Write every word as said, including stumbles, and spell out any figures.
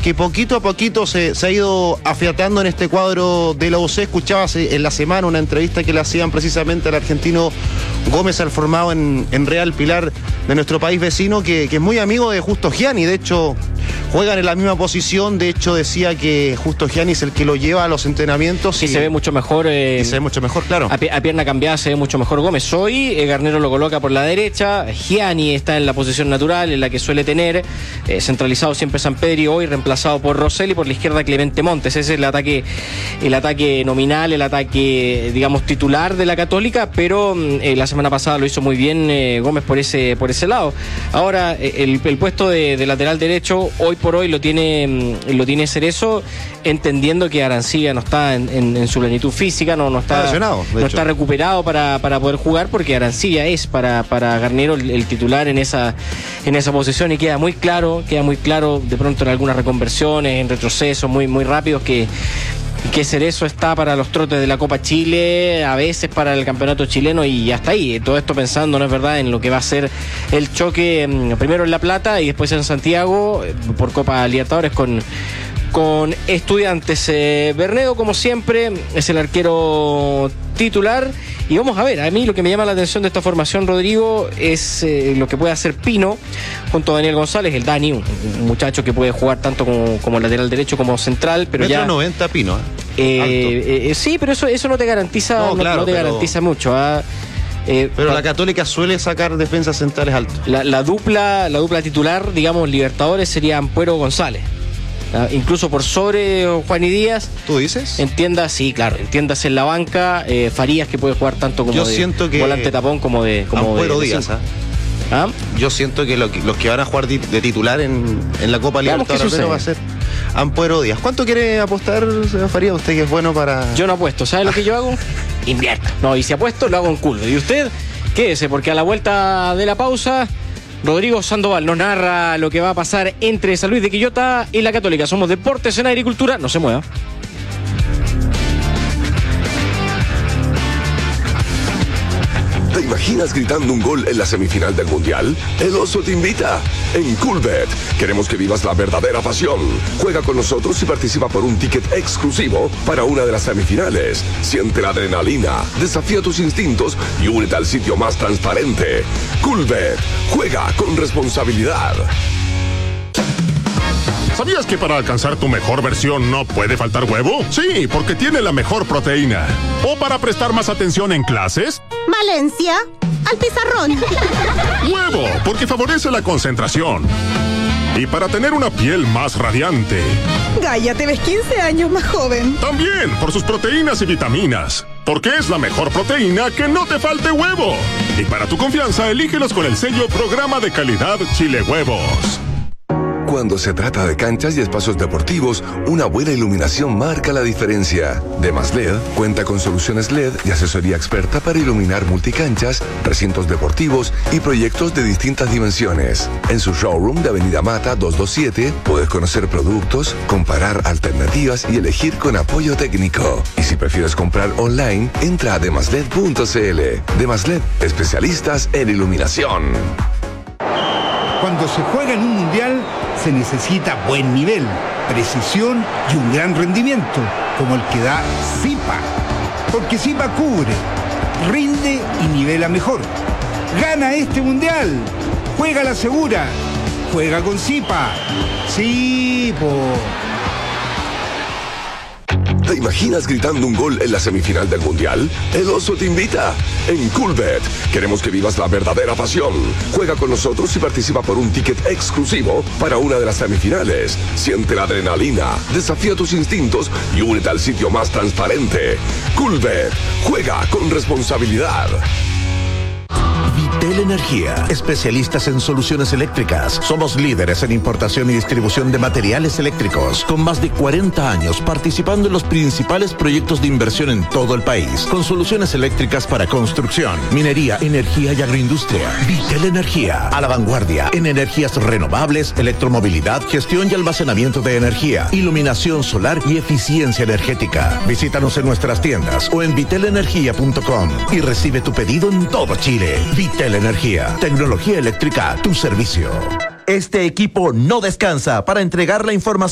que poquito a poquito se, se ha ido afiatando en este cuadro de la U C. Escuchabas en la semana una entrevista que le hacían precisamente al argentino Gómez, al formado en, en Real Pilar de nuestro país vecino, que, que es muy amigo de Justo Gianni. De hecho, juegan en la misma posición. De hecho, decía que Justo Gianni es el que lo lleva a los entrenamientos. Y, y se ve mucho mejor. Eh, y se ve mucho mejor, claro. A, a pierna cambiada se ve mucho mejor Gómez. Hoy eh, Garnero lo coloca por la derecha. Gianni está en la posición natural, en la que suele tener. Eh, centralizado siempre Sampedri, hoy reemplazado por Rosselli, por la izquierda Clemente Montes. Ese es el ataque, el ataque nominal, el ataque, digamos, titular de la Católica, pero eh, la semana pasada lo hizo muy bien eh, Gómez por ese, por ese lado. Ahora, eh, el, el puesto de, de lateral derecho, hoy por hoy lo tiene, lo tiene Cerezo, entendiendo que Arancibia no está en, en, en su plenitud física, no, no está, está lesionado, no está recuperado para, para poder jugar, porque Arancibia es para, para Garnero el, el titular en esa, en esa posición, y queda muy claro, queda muy claro de pronto en algunas reconversiones, en retrocesos muy, muy rápidos, que que Cerezo está para los trotes de la Copa Chile, a veces para el campeonato chileno, y hasta ahí. Todo esto pensando, ¿no es verdad?, en lo que va a ser el choque primero en La Plata y después en Santiago por Copa Libertadores con, con Estudiantes. eh, Bernedo, como siempre, es el arquero titular. Y vamos a ver, a mí lo que me llama la atención de esta formación, Rodrigo, es eh, lo que puede hacer Pino junto a Daniel González, el Dani, un, un muchacho que puede jugar tanto como, como lateral derecho como central, pero Metro ya... noventa Pino, ¿eh? Eh, eh, sí, pero eso, eso no te garantiza, no, no, claro, no te pero... garantiza mucho. ¿ah? Eh, pero la Católica suele sacar defensas centrales altos. La, la dupla, la dupla titular, digamos, Libertadores, sería Ampuero González. ¿Ah? Incluso por sobre Juan y Díaz. ¿Tú dices? Entiendas, sí, claro, entiendas en la banca, eh, Farías, que puede jugar tanto como Yo de siento que volante tapón como de como Ampuero de, de Díaz, ¿ah? ¿Ah? Yo siento que, lo, que los que van a jugar de, de titular en, en la Copa Veamos Libertadores va a ser Ampuero Díaz. ¿Cuánto quiere apostar, señor Farías? Usted que es bueno para... Yo no apuesto, ¿sabe lo que yo hago? Invierto. No, y si apuesto, lo hago en Culver. Y usted, quédese, porque a la vuelta de la pausa, Rodrigo Sandoval nos narra lo que va a pasar entre San Luis de Quillota y la Católica. Somos Deportes en Agricultura. No se mueva. ¿Te imaginas gritando un gol en la semifinal del Mundial? El Oso te invita. En Coolbet queremos que vivas la verdadera pasión. Juega con nosotros y participa por un ticket exclusivo para una de las semifinales. Siente la adrenalina, desafía tus instintos y únete al sitio más transparente. Coolbet. Juega con responsabilidad. ¿Sabías que para alcanzar tu mejor versión no puede faltar huevo? Sí, porque tiene la mejor proteína. ¿O para prestar más atención en clases? Valencia, al pizarrón. ¡Huevo! Porque favorece la concentración. Y para tener una piel más radiante. Gaia, te ves quince años más joven. También por sus proteínas y vitaminas. Porque es la mejor proteína que no te falte huevo. Y para tu confianza, elígelos con el sello Programa de Calidad Chile Huevos. Cuando se trata de canchas y espacios deportivos, una buena iluminación marca la diferencia. Demas L E D cuenta con soluciones L E D y asesoría experta para iluminar multicanchas, recintos deportivos y proyectos de distintas dimensiones. En su showroom de Avenida Mata doscientos veintisiete puedes conocer productos, comparar alternativas y elegir con apoyo técnico. Y si prefieres comprar online, entra a demasled punto cl. Demas L E D, especialistas en iluminación. Cuando se juega en un mundial, se necesita buen nivel, precisión y un gran rendimiento, como el que da Zipa. Porque Zipa cubre, rinde y nivela mejor. ¡Gana este mundial! ¡Juega la segura! ¡Juega con Zipa! ¡Sí, po! ¿Te imaginas gritando un gol en la semifinal del Mundial? El Oso te invita. En Coolbet queremos que vivas la verdadera pasión. Juega con nosotros y participa por un ticket exclusivo para una de las semifinales. Siente la adrenalina, desafía tus instintos y únete al sitio más transparente. Coolbet. Juega con responsabilidad. Vitel Energía, especialistas en soluciones eléctricas. Somos líderes en importación y distribución de materiales eléctricos, con más de cuarenta años participando en los principales proyectos de inversión en todo el país, con soluciones eléctricas para construcción, minería, energía y agroindustria. Vitel Energía, a la vanguardia en energías renovables, electromovilidad, gestión y almacenamiento de energía, iluminación solar y eficiencia energética. Visítanos en nuestras tiendas o en vitel energía punto com y recibe tu pedido en todo Chile. Vitel Energía, tecnología eléctrica a tu servicio. Este equipo no descansa para entregar la información